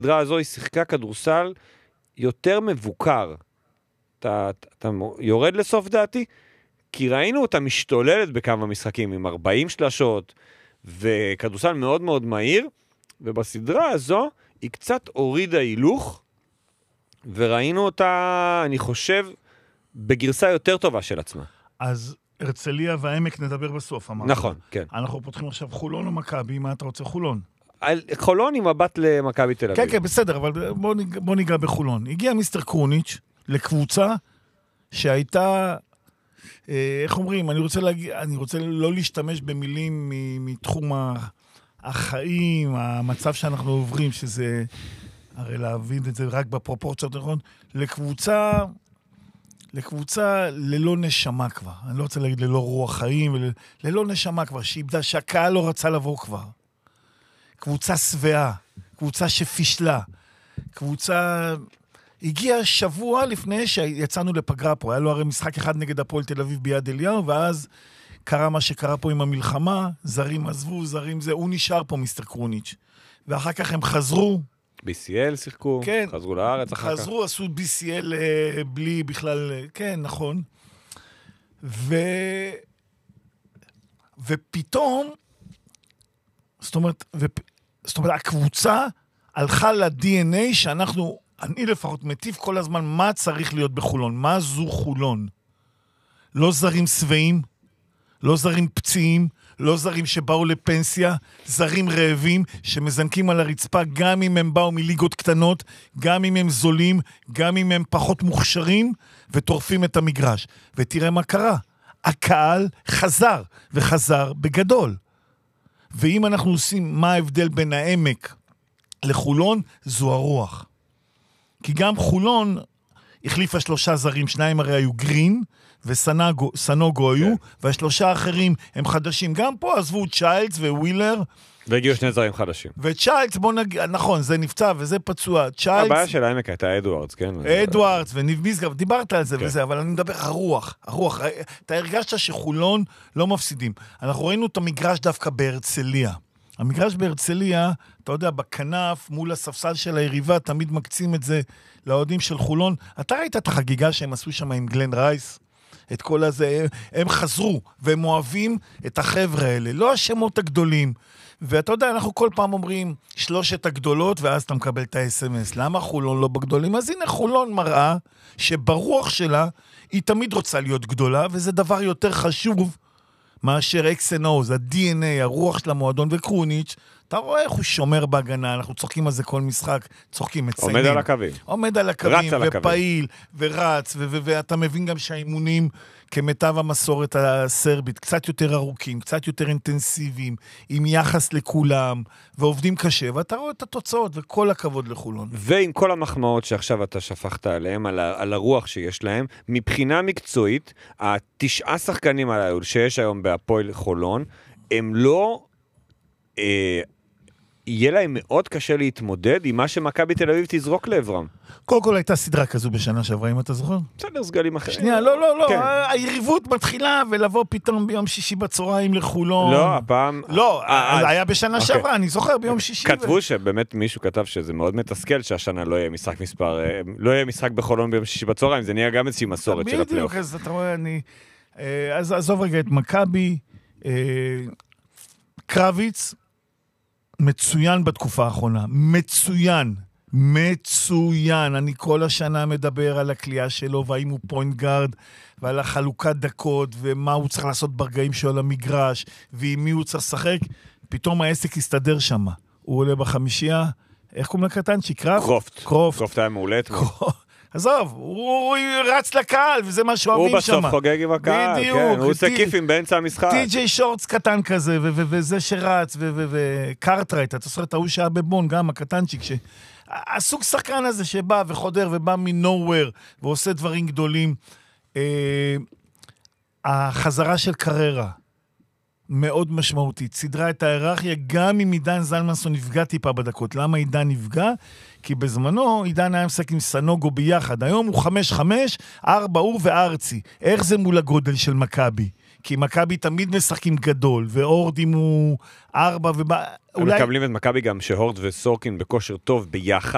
הסדרה הזו היא שיחקה כדורסל יותר מבוקר. אתה יורד לסוף דעתי, כי ראינו אותה משתוללת בכמה משחקים, עם 40 שלשות, וכדורסל מאוד מאוד מהיר, ובסדרה הזו היא קצת הורידה הילוך, וראינו אותה, אני חושב, בגרסה יותר טובה של עצמה. אז הרצליה והעמק נדבר בסוף, אמרנו. נכון, כן. אנחנו פותחים עכשיו חולון או מכבי, מה אתה רוצה? חולון. חולון עם מבט למכבי תל אביב. כן, כן, בסדר, אבל בוא ניגע בחולון. הגיע מיסטר קרוניץ' לקבוצה שהייתה, איך אומרים, אני רוצה לא להשתמש במילים מתחום החיים, המצב שאנחנו עוברים, שזה, הרי להבין את זה רק בפרופורציות, נכון? לקבוצה ללא נשמה כבר. אני לא רוצה להגיד ללא רוח חיים, ללא נשמה כבר, שהקהל לא רצה לבוא כבר. קבוצה שבעה, קבוצה שפישלה, קבוצה... הגיע שבוע לפני שיצאנו לפגרה פה, היה לו הרי משחק אחד נגד הפועל תל אביב ביד אליהו, ואז קרה מה שקרה פה עם המלחמה, זרים עזבו, זרים זה, הוא נשאר פה מיסטר קרוניץ'. ואחר כך הם חזרו. BCL שיחקו, כן, חזרו לארץ אחר כך. חזרו, עשו BCL בלי בכלל, כן, נכון. ופתאום, זאת אומרת, הקבוצה הלכה ל-DNA שאנחנו, אני לפחות מטיף כל הזמן מה צריך להיות בחולון, מה זו חולון. לא זרים שבעים, לא זרים פציעים, לא זרים שבאו לפנסיה, זרים רעבים שמזנקים על הרצפה, גם אם הם באו מליגות קטנות, גם אם הם זולים, גם אם הם פחות מוכשרים, וטורפים את המגרש. ותראה מה קרה. הקהל חזר, וחזר בגדול. ואם אנחנו עושים מה ההבדל בין העמק לחולון, זו הרוח. כי גם חולון החליפה 3 זרים, 2 הרי היו גרין, וסנוגו היו, והשלושה האחרים הם חדשים. גם פה עזבו צ'יילדס ווילר. והגיעו 2 זרים חדשים. וצ'יילדס, בוא נגיד, נכון, זה נפצע וזה פצוע. הבעיה של העמק הייתה אדוארדס, כן? אדוארדס וניב מיסגב, דיברת על זה וזה, אבל אני מדבר, הרוח. אתה הרגשת שחולון לא מפסידים. אנחנו ראינו את המגרש דווקא בהרצליה. המגרש בהרצליה, אתה יודע, בכנף, מול הספסל של היריבה, תמיד מקצים את זה לאוהדים של חולון. אתה ראית את החגיגה שהם עשו שם עם גלן רייס? את כל הזה, הם חזרו, והם אוהבים את החבר'ה האלה, לא השמות הגדולים. ואתה יודע, אנחנו כל פעם אומרים, 3 הגדולות, ואז אתה מקבל את ה-SMS. למה חולון לא בגדולים? אז הנה חולון מראה שברוח שלה, היא תמיד רוצה להיות גדולה, וזה דבר יותר חשוב מאשר X&O, זה ה-DNA, הרוח של המועדון וקרוניץ', אתה רואה איך הוא שומר בהגנה, אנחנו צוחקים על זה כל משחק, צוחקים, מציינים. עומד על הקווים. עומד על הקווים, ופעיל, ורץ, ואתה מבין גם שהאימונים, כמיטב המסורת הסרבית, קצת יותר ארוכים, קצת יותר אינטנסיביים, עם יחס לכולם, ועובדים קשה, ואתה רואה את התוצאות, וכל הכבוד לחולון. ועם כל המחמאות שעכשיו אתה שפכת עליהם, על הרוח שיש להם, מבחינה מקצועית, 9 שחקנים עליו שיש היום בהפועל חולון, הם לא... יהיה להם מאוד קשה להתמודד עם מה שמכבי תל אביב תזרוק לעברם. קודם כל הייתה סדרה כזו בשנה שעברה, אם אתה זוכר? בסדר, סגלים אחרים. שנייה, לא, כן. היריבות מתחילה ולבוא פתאום ביום שישי בצהריים לחולון. לא, הפעם... לא, היה בשנה שעברה, אני זוכר ביום שישי. כתבו שבאמת מישהו כתב שזה מאוד מתסכל שהשנה לא יהיה משחק בחולון ביום שישי בצהריים, זה נהיה גם איזושהי מסורת של הפלייאוף. בדיוק, אז אתה רואה, אז עזוב רגע את מכבי, קרביץ, מצוין בתקופה האחרונה, מצוין, אני כל השנה מדבר על הקליעה שלו, והאם הוא פוינט גארד, ועל החלוקת דקות, ומה הוא צריך לעשות ברגעים שלו על המגרש, ועם מי הוא צריך לשחק, פתאום העסק יסתדר שם, הוא עולה בחמישייה, איך קוראים לקטנצ'י? קרופט היה מעולה. עזוב, הוא רץ לקהל, וזה מה שאוהבים שם. הוא בסוף חוגג עם הקהל, כן, הוא עושה כיפים באמצע המשחק. טי.ג'יי שורטס קטן כזה, וזה שרץ, וקארטרייט, אתה זוכר את ההוא שהיה בבון, גם הקטנצ'יק, הסוג שחקן הזה שבא וחודר ובא מנוהוור, ועושה דברים גדולים. החזרה של קררה, מאוד משמעותית, סדרה את ההיררכיה, גם אם עידן זלמנסון נפגע טיפה בדקות. למה עידן נפגע? כי בזמנו עידן היה משחק עם סנוגו ביחד. היום הוא 5-5, 4 הוא וארצי. איך זה מול הגודל של מכבי? כי מכבי תמיד משחקים גדול, ואורדים הוא 4 הם מקבלים את מכבי גם שהורד וסורקין בכושר טוב ביחד.